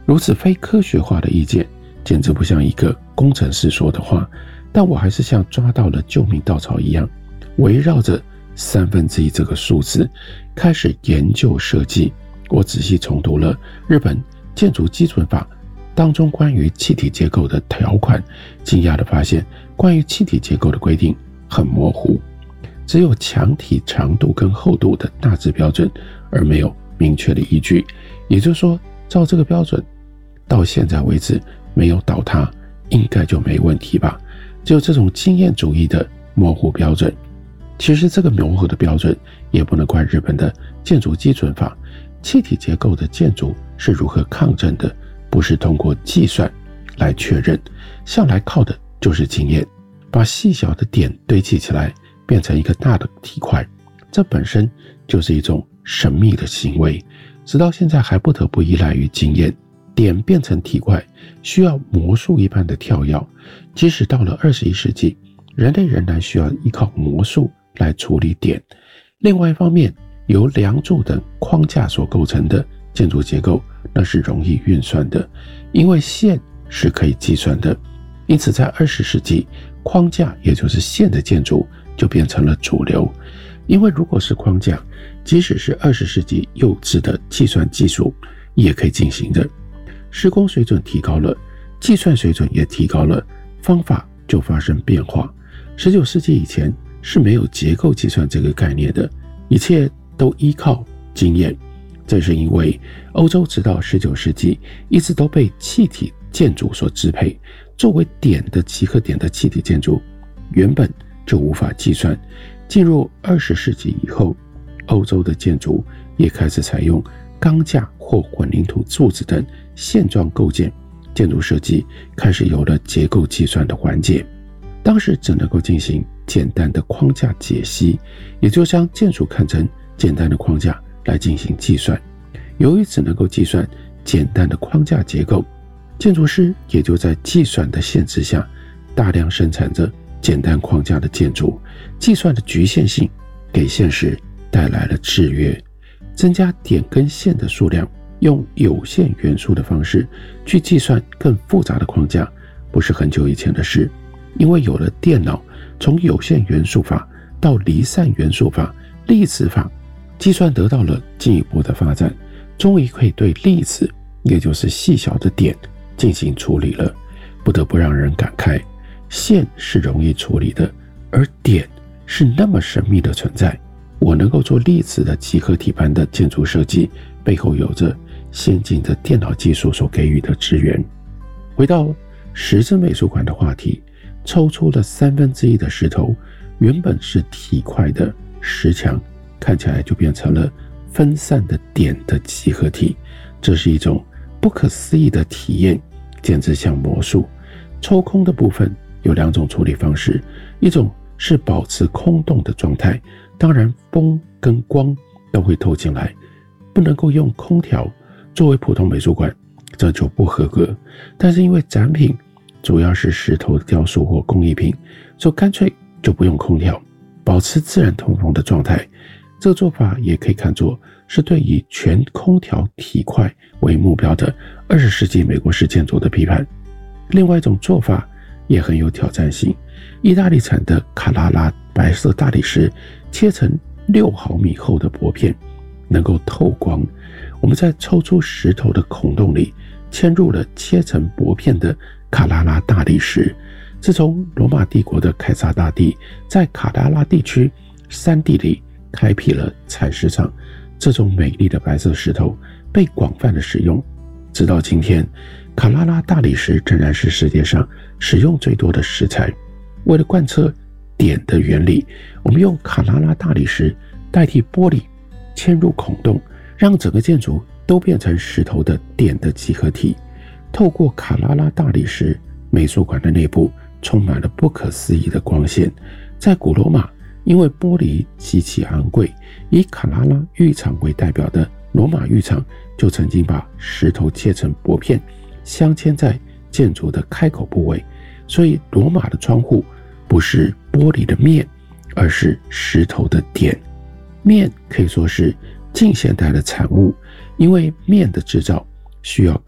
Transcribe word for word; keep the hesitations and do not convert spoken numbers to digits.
如此非科学化的意见，简直不像一个工程师说的话，但我还是像抓到了救命稻草一样，围绕着三分之一这个数字开始研究设计。我仔细重读了日本建筑基准法当中关于气体结构的条款，惊讶地发现关于气体结构的规定很模糊，只有墙体长度跟厚度的大致标准，而没有明确的依据。也就是说，照这个标准到现在为止没有倒塌，应该就没问题吧。只有这种经验主义的模糊标准。其实这个模糊的标准也不能怪日本的建筑基准法，气体结构的建筑是如何抗震的，不是通过计算来确认，向来靠的就是经验，把细小的点堆砌起来变成一个大的体块，这本身就是一种神秘的行为，直到现在还不得不依赖于经验。点变成体块需要魔术一般的跳跃，即使到了二十一世纪，人类仍然需要依靠魔术来处理点。另外一方面，由梁柱等框架所构成的建筑结构，那是容易运算的，因为线是可以计算的。因此在二十世纪，框架也就是线的建筑就变成了主流。因为如果是框架，即使是二十世纪幼稚的计算技术也可以进行的。施工水准提高了，计算水准也提高了，方法就发生变化。十九世纪以前是没有结构计算这个概念的，一切都依靠经验。这是因为欧洲直到十九世纪一直都被气体建筑所支配，作为点的集合点的气体建筑原本就无法计算。进入二十世纪以后，欧洲的建筑也开始采用钢架或混凝土柱子等线状构件，建筑设计开始有了结构计算的环节。当时只能够进行简单的框架解析，也就将建筑看成简单的框架来进行计算。由于只能够计算简单的框架结构，建筑师也就在计算的限制下大量生产着简单框架的建筑。计算的局限性给现实带来了制约，增加点跟线的数量，用有限元素的方式去计算更复杂的框架，不是很久以前的事。因为有了电脑，从有限元素法到离散元素法、粒子法，计算得到了进一步的发展，终于可以对粒子，也就是细小的点进行处理了。不得不让人感慨，线是容易处理的，而点是那么神秘的存在。我能够做粒子的集合体般的建筑设计，背后有着先进的电脑技术所给予的支援。回到石之美术馆的话题，抽出了三分之一的石头，原本是体块的石墙，看起来就变成了分散的点的集合体。这是一种不可思议的体验，简直像魔术。抽空的部分有两种处理方式，一种是保持空洞的状态，当然风跟光都会透进来，不能够用空调。作为普通美术馆，这就不合格。但是因为展品主要是石头的雕塑或工艺品，所以干脆就不用空调，保持自然通风的状态。这个做法也可以看作是对以全空调体块为目标的二十世纪美国式建筑的批判。另外一种做法也很有挑战性，意大利产的卡拉拉白色大理石切成六毫米厚的薄片，能够透光。我们在抽出石头的孔洞里嵌入了切成薄片的卡拉拉大理石。自从罗马帝国的凯撒大帝在卡拉拉地区山地里开辟了采石场，这种美丽的白色石头被广泛的使用，直到今天，卡拉拉大理石仍然是世界上使用最多的石材。为了贯彻点的原理，我们用卡拉拉大理石代替玻璃嵌入孔洞，让整个建筑都变成石头的点的集合体。透过卡拉拉大理石，美术馆的内部充满了不可思议的光线。在古罗马，因为玻璃极其昂贵，以卡拉拉浴场为代表的罗马浴场就曾经把石头切成薄片，镶嵌在建筑的开口部位。所以罗马的窗户不是玻璃的面，而是石头的点。面可以说是近现代的产物，因为面的制造需要